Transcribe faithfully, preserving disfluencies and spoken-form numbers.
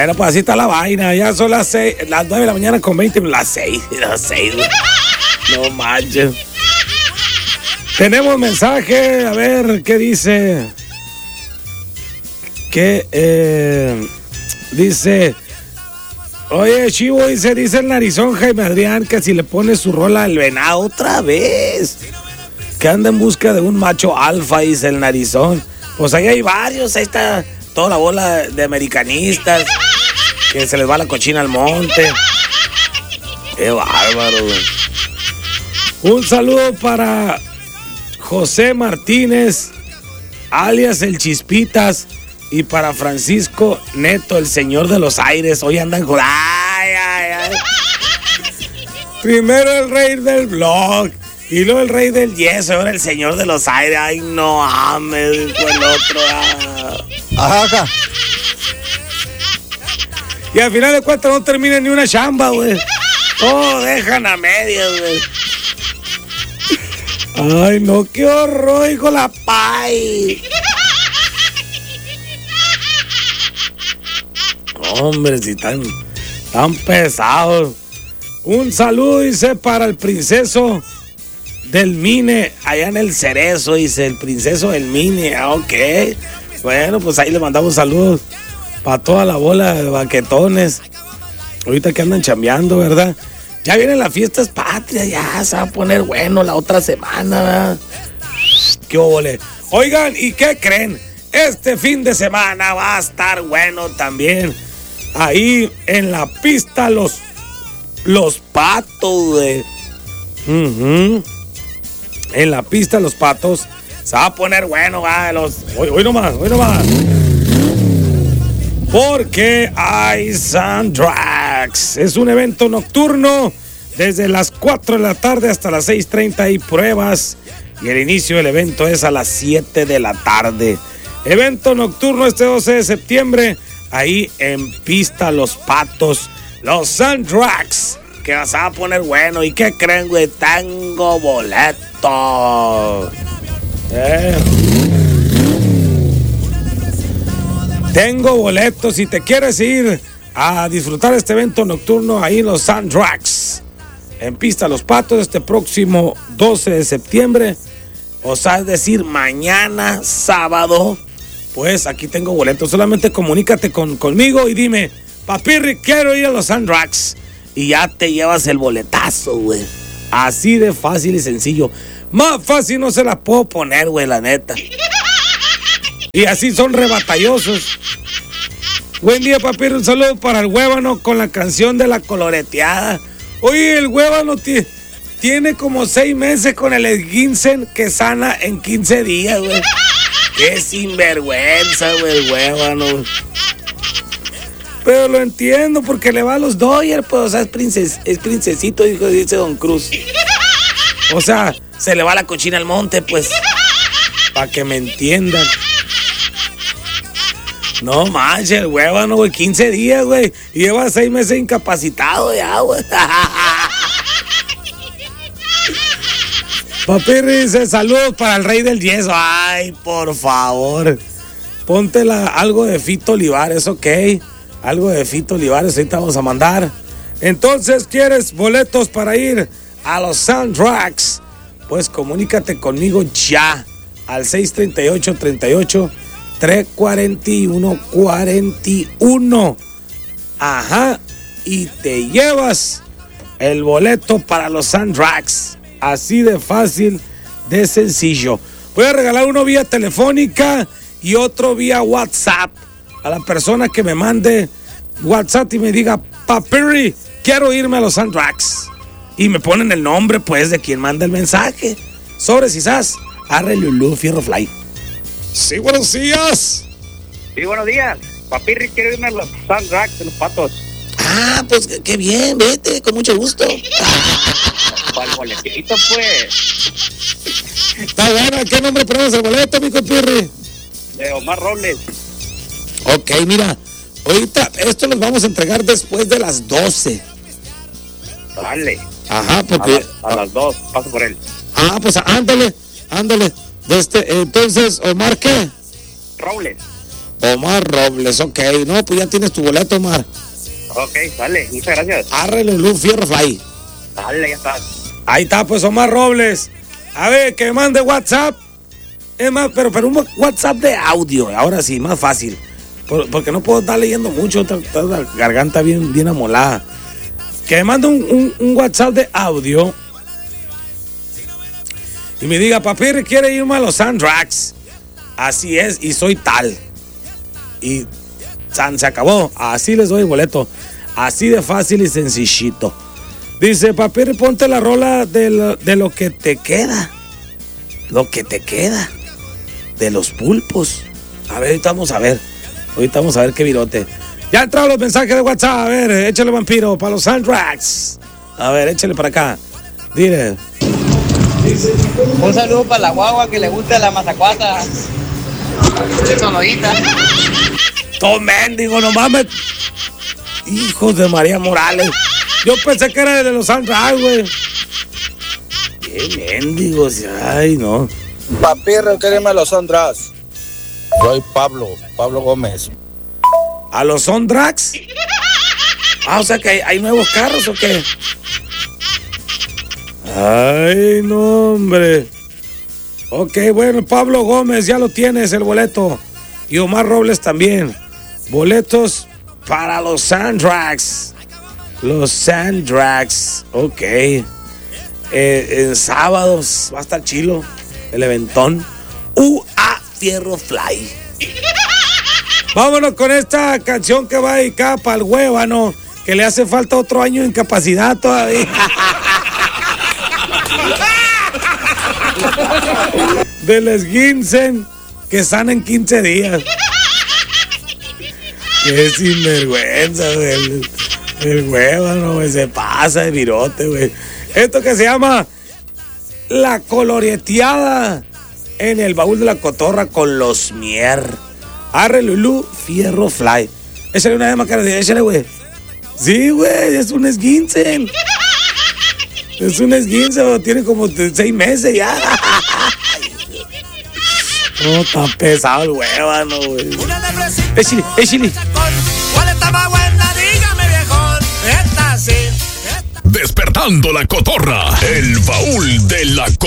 Bueno, pues así está la vaina. Ya son las seis, las nueve de la mañana con veinte, las seis, las seis. No manches. Tenemos mensaje, a ver qué dice. Que eh, dice, oye, Chivo, dice, dice el narizón Jaime Adrián que si le pone su rola al venado otra vez, que anda en busca de un macho alfa, dice el narizón. Pues ahí hay varios, ahí está toda la bola de americanistas que se les va la cochina al monte. Qué bárbaro, güey. Un saludo para José Martínez, alias el Chispitas, y para Francisco Neto, el señor de los aires. Hoy andan con... Ay, ay, ay. Primero el rey del blog, y luego el rey del yeso, y ahora el señor de los aires. Ay, no mames, dijo el otro. Ah. Ajá. Y al final de cuentas no termina ni una chamba, güey. Todo dejan a medias, güey. Ay, no, qué horror, hijo la pay. Hombre, si tan, tan pesados. Un saludo, dice, para el princeso del Mine, allá en el Cerezo, dice, el princeso del Mine. Ah, ok. Bueno, pues ahí le mandamos saludos para toda la bola de baquetones. Ahorita que andan chambeando, ¿verdad? Ya vienen las fiestas patrias, ya se va a poner bueno la otra semana, ¿verdad? ¡Qué óvole! Oigan, ¿y qué creen? Este fin de semana va a estar bueno también. Ahí en la pista los, los patos, güey. Uh-huh. En la pista los patos se va a poner bueno, va. Los... Hoy, hoy nomás, hoy nomás. Porque hay Sundrax. Es un evento nocturno desde las cuatro de la tarde hasta las seis treinta y pruebas. Y el inicio del evento es a las siete de la tarde. Evento nocturno este doce de septiembre. Ahí en pista los patos. Los Sundrax. Que se va a poner bueno. ¿Y qué creen, güey? Tengo boleto. Eh. Tengo boletos. Si te quieres ir a disfrutar este evento nocturno ahí en los Sundrax, en pista los patos, este próximo doce de septiembre, o sea, es decir, mañana sábado, pues aquí tengo boletos. Solamente comunícate con, conmigo y dime, Papirri, quiero ir a los Sundrax, y ya te llevas el boletazo, güey. Así de fácil y sencillo. Más fácil no se la puedo poner, güey, la neta. Y así son rebatallosos. Buen día, Papirri. Un saludo para el Huébano con la canción de la coloreteada. Oye, el Huébano t- tiene como seis meses con el esguince que sana en quince días, güey. Qué sinvergüenza, güey, el Huébano. Pero lo entiendo porque le va a los Dodgers, pues, o sea, es, princes, es princesito, dice Don Cruz. O sea, se le va la cochina al monte, pues. Para que me entiendan. No manches, el Huébano, güey, quince días, güey. Y lleva seis meses incapacitado ya, güey. Papirri dice, saludos para el rey del yeso. Ay, por favor. Ponte la, algo de Fito Olivares, ok. Algo de Fito Olivares, ahorita vamos a mandar. Entonces, ¿quieres boletos para ir a los Sundrax? Pues comunícate conmigo ya al seis treinta y ocho, treinta y ocho, tres cuarenta y uno, cuarenta y uno. Ajá. Y te llevas el boleto para los Sundrax. Así de fácil, de sencillo. Voy a regalar uno vía telefónica y otro vía WhatsApp. A la persona que me mande WhatsApp y me diga, Papirri, quiero irme a los Sundrax. Y me ponen el nombre, pues, de quien manda el mensaje. Sobre quizás, arre Lulú, Fierro Fly. Sí, buenos días. Sí, buenos días. Papirri, quiero irme a los Sundrax de los patos. Ah, pues qué bien, vete, con mucho gusto. Para el boletito, pues. Está bueno, ¿qué nombre ponemos el boleto, mi compirri? De Omar Robles. Ok, mira, ahorita esto los vamos a entregar después de las doce. Dale. Ajá, porque... A, la, a las dos, paso por él. Ah, pues ándale, ándale. Este, entonces, ¿Omar qué? Robles. Omar Robles, ok. No, pues ya tienes tu boleto, Omar. Ok, dale, muchas gracias. Arre, Lulú, Fierro Fly. Dale, ya está. Ahí está, pues, Omar Robles. A ver, que me mande WhatsApp. Es más, pero, pero un WhatsApp de audio. Ahora sí, más fácil. Por, porque no puedo estar leyendo mucho. Está la garganta bien, bien amolada. Que me mande un, un, un WhatsApp de audio. Y me diga, papi, quiere irme a los Sandrax. Así es, y soy tal. Y san, se acabó. Así les doy el boleto. Así de fácil y sencillito. Dice, papi, ponte la rola de lo, de lo que te queda. Lo que te queda. De los pulpos. A ver, ahorita vamos a ver. Ahorita vamos a ver qué virote. Ya entraron los mensajes de WhatsApp. A ver, échale, vampiro, para los Sandrax. A ver, échale para acá. Dile. Un saludo para la guagua que le gusta la mazacuata. Sonodita. Todo mendigo, no mames. Hijos de María Morales. Yo pensé que era de los Sandrax, güey. Qué mendigos. Ay, no. Papirro, quédeme a los Sandrax. Soy Pablo, Pablo Gómez. ¿A los Sandrax? Ah, o sea que hay, hay nuevos carros o qué. Ay, no, hombre. Ok, bueno, Pablo Gómez, ya lo tienes el boleto. Y Omar Robles también. Boletos para los Sandrax. Los Sandrax. Ok. Eh, en sábados va a estar chilo. El eventón. U A Fierro Fly. Vámonos con esta canción que va dedicada para el huévano, que le hace falta otro año de incapacidad todavía. Del esguince que sana en quince días. Qué sinvergüenza, güey. El, el huévano, güey, se pasa de virote, güey. Esto que se llama La Coloreteada en el baúl de la cotorra con los Mier. Arre, Lulú, Fierro Fly. Échale una vez más, cara, échale, güey. Sí, güey, es un esguince. Es un esguince, güey. Tiene como seis meses ya. No, está pesado el huévano, güey. Échale, échale. ¿Cuál está más buena? Dígame, viejón. Esta sí. Despertando la cotorra. El baúl de la cotorra.